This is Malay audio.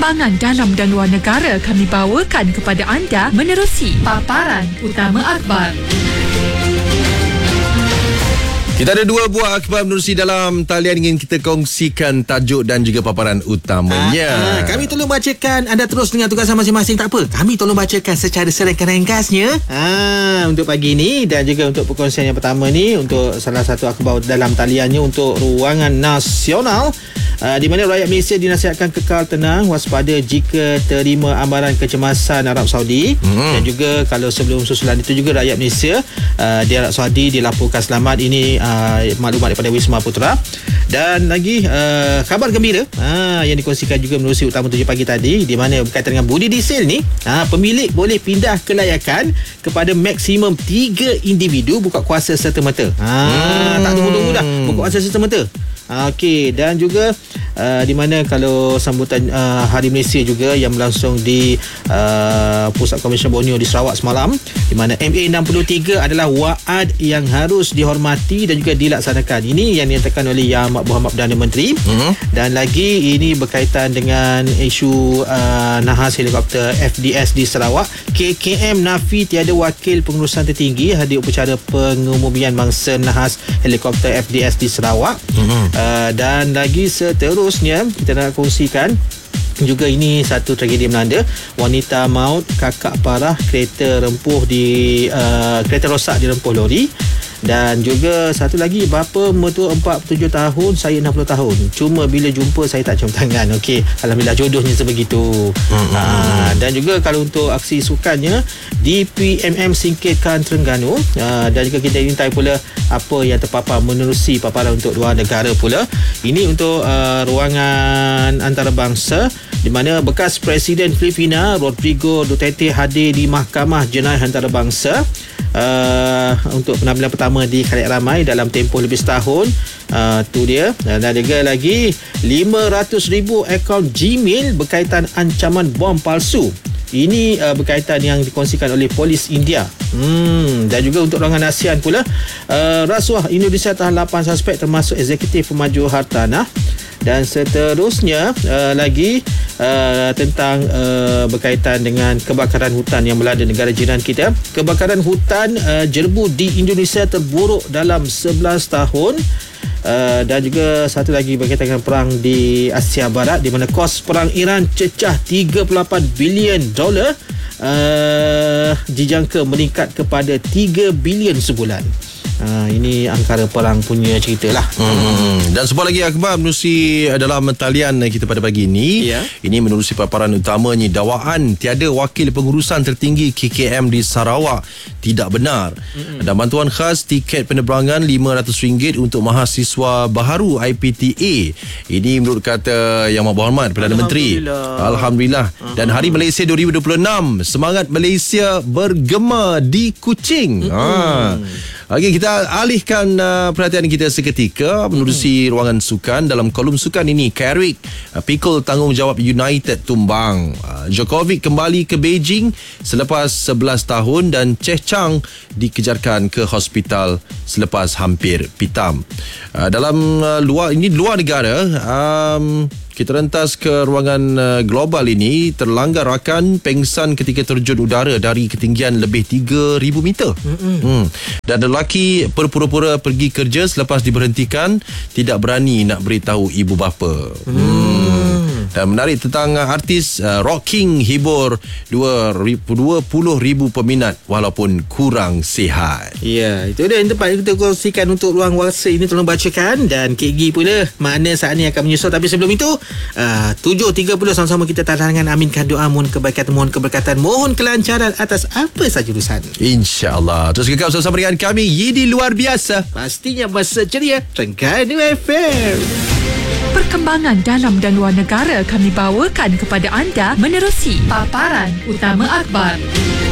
Perkembangan dalam dan luar negara kami bawakan kepada anda menerusi paparan utama akhbar. Kita ada dua buah akhbar menerusi dalam talian ingin kita kongsikan tajuk dan juga paparan utamanya. Kami tolong bacakan, anda terus dengan tugasan masing-masing, tak apa. Kami tolong bacakan secara serangkan ringkasnya untuk pagi ni, dan juga untuk perkongsian yang pertama ni untuk salah satu akhbar dalam taliannya untuk ruangan nasional. Di mana rakyat Malaysia dinasihatkan kekal tenang, waspada jika terima amaran kecemasan Arab Saudi. Dan juga kalau sebelum susulan itu juga rakyat Malaysia di Arab Saudi dilaporkan selamat. Ini maklumat daripada Wisma Putra. Dan lagi khabar gembira yang dikongsikan juga menerusi utama 7 pagi tadi, di mana berkaitan dengan budi diesel ni, pemilik boleh pindah kelayakan kepada maksimum 3 individu buka kuasa serta-merta. Tak tunggu-tunggu dah, buka kuasa serta-merta. Okey, dan juga di mana kalau sambutan Hari Malaysia juga yang berlangsung di Pusat Komisen Borneo di Sarawak semalam, di mana MA63 adalah waad yang harus dihormati dan juga dilaksanakan. Ini yang dinyatakan oleh Yang Amat Berhormat Perdana Menteri. Dan lagi ini berkaitan dengan isu nahas helikopter FDS di Sarawak. KKM nafi tiada wakil pengurusan tertinggi hadir upacara pengumumian mangsa nahas helikopter FDS di Sarawak. Dan lagi seterusnya kita nak kongsikan juga, ini satu tragedi melanda. Wanita maut, kakak parah, kereta rosak di rempuh lori. Dan juga satu lagi, bapa mertua 47 tahun, saya 60 tahun. Cuma bila jumpa saya tak cium tangan. Okey, alhamdulillah jodohnya sebegitu. Dan juga kalau untuk aksi sukannya, DPMM singkirkan Terengganu. Dan juga kita intai pula apa yang terpapar menerusi paparan untuk luar negara pula. Ini untuk ruangan antarabangsa, di mana bekas Presiden Filipina Rodrigo Duterte hadir di Mahkamah Jenayah Antarabangsa untuk penampilan pertama di khalayak ramai dalam tempoh lebih setahun. Tu dia. Dan juga lagi 500,000 akaun Gmail berkaitan ancaman bom palsu. Ini berkaitan yang dikongsikan oleh polis India. Dan juga untuk ruangan ASEAN pula, rasuah Indonesia tahan 8 suspek termasuk eksekutif pemaju hartanah. Dan seterusnya lagi tentang berkaitan dengan kebakaran hutan yang melanda negara jiran kita. Kebakaran hutan jerbu di Indonesia terburuk dalam 11 tahun. Dan juga satu lagi berkaitan dengan perang di Asia Barat, di mana kos perang Iran cecah $38 bilion, dijangka meningkat kepada 3 bilion sebulan. Ini antara perang punya cerita lah. Dan sebuah lagi akhbar menerusi dalam talian kita pada pagi ini. Ini menerusi paparan utamanya, dakwaan tiada wakil pengurusan tertinggi KKM di Sarawak tidak benar. Dan bantuan khas tiket penerbangan RM500 untuk mahasiswa baharu IPTA. Ini menurut kata Yang Amat Berhormat Perdana Menteri. Alhamdulillah. Dan Hari Malaysia 2026, semangat Malaysia bergema di Kuching. Okey, kita alihkan perhatian kita seketika menerusi ruangan sukan. Dalam kolom sukan ini, Carrick pikul tanggungjawab United tumbang. Djokovic kembali ke Beijing selepas 11 tahun dan Cheh Chang dikejarkan ke hospital selepas hampir pitam. Dalam luar negara, kita rentas ke ruangan global ini. Terlanggar rakan pengsan ketika terjun udara dari ketinggian lebih 3,000 meter. Dan lelaki berpura-pura pergi kerja selepas diberhentikan, tidak berani nak beritahu ibu bapa. Dan menarik tentang artis Rock King hibur 20,000 peminat walaupun kurang sihat. Ya, itu dia yang tempat kita kongsikan untuk ruang WhatsApp ini. Tolong bacakan. Dan KG pula mana saat ni akan menyusul. Tapi sebelum itu 7.30 sama-sama kita tantangan aminkan doa, mohon kebaikan, mohon keberkatan, mohon kelancaran atas apa saja urusan. InsyaAllah. Terus kekal bersama dengan kami Yidi Luar Biasa. Pastinya masa ceria Terengganu FM. Perkembangan dalam dan luar negara kami bawakan kepada anda menerusi paparan utama akhbar.